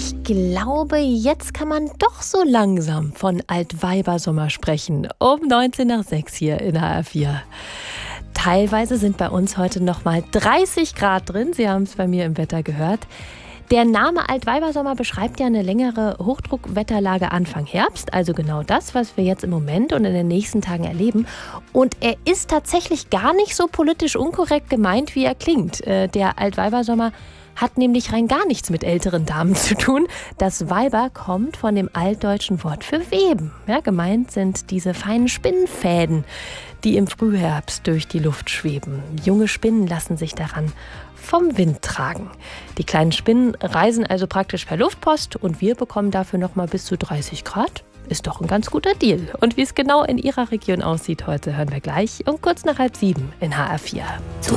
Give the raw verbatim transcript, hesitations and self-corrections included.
Ich glaube, jetzt kann man doch so langsam von Altweibersommer sprechen. Um neunzehn nach sechs hier in H R vier. Teilweise sind bei uns heute noch mal dreißig Grad drin. Sie haben es bei mir im Wetter gehört. Der Name Altweibersommer beschreibt ja eine längere Hochdruckwetterlage Anfang Herbst, also genau das, was wir jetzt im Moment und in den nächsten Tagen erleben. Und er ist tatsächlich gar nicht so politisch unkorrekt gemeint, wie er klingt. Der Altweibersommer hat nämlich rein gar nichts mit älteren Damen zu tun. Das Weiber kommt von dem altdeutschen Wort für Weben. Ja, gemeint sind diese feinen Spinnenfäden, die im Frühherbst durch die Luft schweben. Junge Spinnen lassen sich daran vom Wind tragen. Die kleinen Spinnen reisen also praktisch per Luftpost und wir bekommen dafür noch mal bis zu dreißig Grad. Ist doch ein ganz guter Deal. Und wie es genau in Ihrer Region aussieht heute, hören wir gleich um kurz nach halb sieben in H R vier.